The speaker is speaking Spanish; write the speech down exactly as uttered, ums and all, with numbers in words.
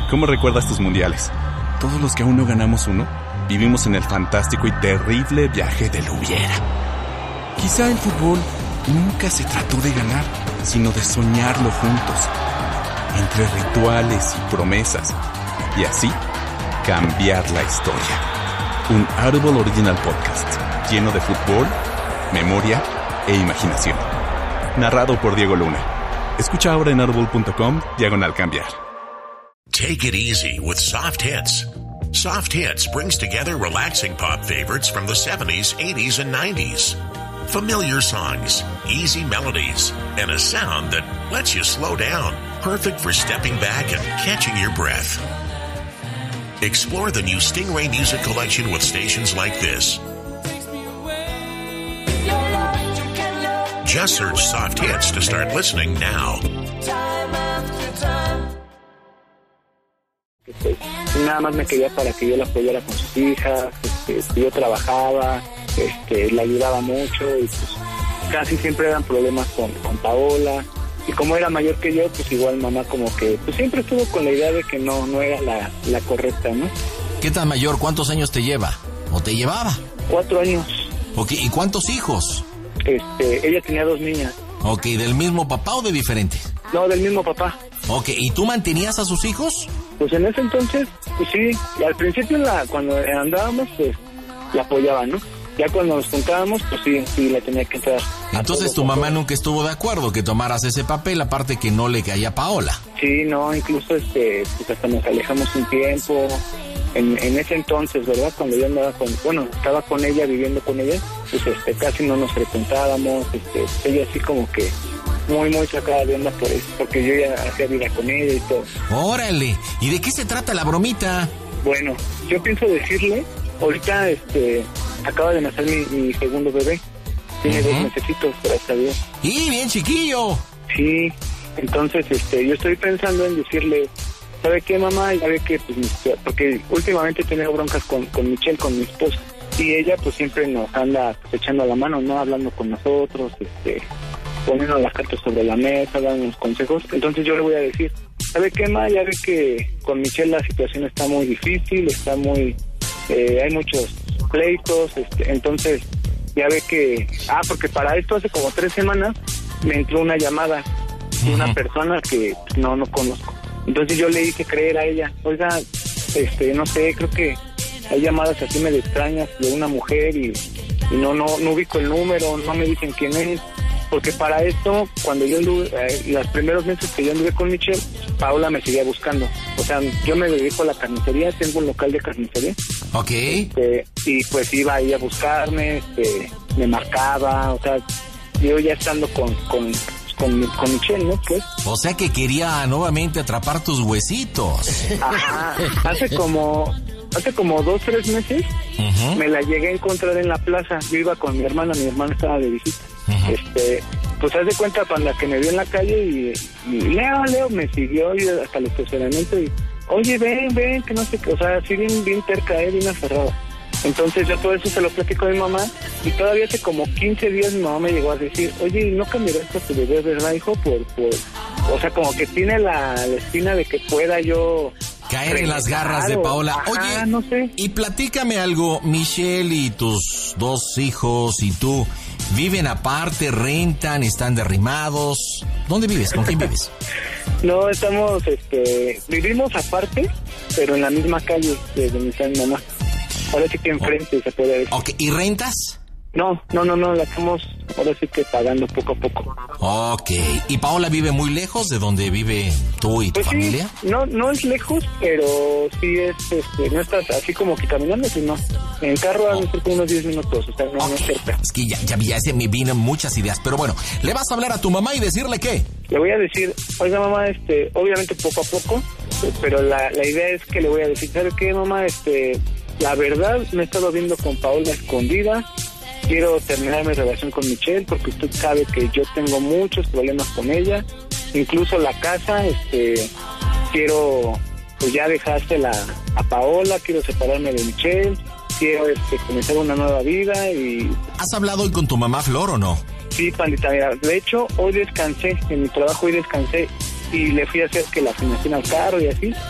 ¿Cómo recuerdas tus mundiales? Todos los que aún no ganamos uno, vivimos en el fantástico y terrible viaje del hubiera. Quizá el fútbol nunca se trató de ganar, sino de soñarlo juntos, entre rituales y promesas, y así cambiar la historia. Un Audible Original Podcast, lleno de fútbol, memoria e imaginación. Narrado por Diego Luna. Escucha ahora en audible punto com, diagonal cambiar. Take it easy with Soft Hits. Soft Hits brings together relaxing pop favorites from the seventies, eighties, and nineties. Familiar songs, easy melodies, and a sound that lets you slow down. Perfect for stepping back and catching your breath. Explore the new Stingray Music Collection with stations like this. Just search Soft Hits to start listening now. Pues, nada más me quería para que yo la apoyara con sus hijas, este, yo trabajaba, este, la ayudaba mucho y pues casi siempre eran problemas con, con Paola, y como era mayor que yo, pues igual mamá como que pues siempre estuvo con la idea de que no, no era la, la correcta, ¿no? ¿Qué tan mayor? ¿Cuántos años te lleva? ¿O te llevaba? Cuatro años. Ok, ¿y cuántos hijos? Este, ella tenía dos niñas. Ok, ¿del mismo papá o de diferentes? No, del mismo papá. Ok, ¿y tú mantenías a sus hijos? Pues en ese entonces, pues sí, y al principio la, cuando andábamos, pues la apoyaba, ¿no? Ya cuando nos juntábamos, pues sí, sí, la tenía que entrar. Entonces tu mamá nunca estuvo de acuerdo que tomaras ese papel, aparte que no le caía a Paola. Sí, no, incluso este, pues hasta nos alejamos un tiempo. En, en ese entonces, ¿verdad? Cuando yo andaba con, bueno, estaba con ella, viviendo con ella, pues este, casi no nos frecuentábamos, este, ella así como que muy, muy sacada de onda por eso, porque yo ya hacía vida con ella y todo. Órale, ¿y de qué se trata la bromita? Bueno, yo pienso decirle, ahorita este, acaba de nacer mi, mi segundo bebé, tiene uh-huh. dos mesecitos, gracias a Dios. ¡Y bien chiquillo! Sí, entonces este, yo estoy pensando en decirle, ¿sabe qué, mamá? Ya ve que, pues, porque últimamente he tenido broncas con, con Michelle, con mi esposa, y ella pues siempre nos anda pues, echando la mano, ¿no? Hablando con nosotros, este, poniendo las cartas sobre la mesa, dándonos consejos. Entonces yo le voy a decir, ¿sabe qué, ma? Ya ve que con Michelle la situación está muy difícil, está muy, eh, hay muchos pleitos, este, entonces ya ve que, ah, porque para esto hace como tres semanas me entró una llamada de una persona que no, no conozco. Entonces yo le hice creer a ella, oiga, este, no sé, creo que hay llamadas así medio extrañas de una mujer y, y no, no, no ubico el número, no me dicen quién es, porque para esto, cuando yo anduve, eh, los primeros meses que yo anduve con Michelle, Paola me seguía buscando, o sea, yo me dedico a la carnicería, tengo un local de carnicería. Ok. Este, y pues iba ahí a buscarme, este, me marcaba, o sea, yo ya estando con, con Con, con Michelle, ¿no? Pues. O sea que quería nuevamente atrapar tus huesitos. Ajá. Hace como, hace como dos, tres meses, uh-huh. me la llegué a encontrar en la plaza. Yo iba con mi hermana, mi hermana estaba de visita. Uh-huh. Este, pues haz de cuenta cuando la que me vio en la calle y, y Leo, Leo me siguió y hasta el estacionamiento y, oye, ven, ven, que no sé qué, o sea, así bien, bien cerca, eh, bien aferrada. Entonces yo todo eso se lo platico a mi mamá y todavía hace como quince días mi mamá me llegó a decir, oye, ¿no cambiarás a tu bebé, verdad, hijo? Por, por... O sea, como que tiene la, la espina de que pueda yo... caer en las garras de Paola. Ajá, oye, no sé. Y platícame algo, Michelle y tus dos hijos y tú, ¿viven aparte, rentan, están derrimados? ¿Dónde vives? ¿Con quién vives? No, estamos, este, vivimos aparte, pero en la misma calle de donde está mi mamá. Ahora sí que enfrente oh. se puede decir. Ok, ¿y rentas? No, no, no, no, la estamos ahora sí que pagando poco a poco. Ok, ¿y Paola vive muy lejos de donde vive tú y tu pues familia? Sí, no, no es lejos, pero sí es, este, no estás así como que caminando, sino en carro oh. a veces unos diez minutos, o sea, no, okay. no es cerca. Es que ya, ya, ya se me vienen muchas ideas, pero bueno, ¿le vas a hablar a tu mamá y decirle qué? Le voy a decir, oiga mamá, este, obviamente poco a poco, pero la, la idea es que le voy a decir, ¿sabe qué, mamá? Este, la verdad, me he estado viendo con Paola escondida. Quiero terminar mi relación con Michelle porque usted sabe que yo tengo muchos problemas con ella. Incluso la casa, este, quiero pues ya dejársela a Paola, quiero separarme de Michelle, quiero este, comenzar una nueva vida y... ¿Has hablado hoy con tu mamá Flor o no? Sí, pandita, mira, de hecho hoy descansé, en mi trabajo hoy descansé y le fui a hacer que la financiación al carro y así.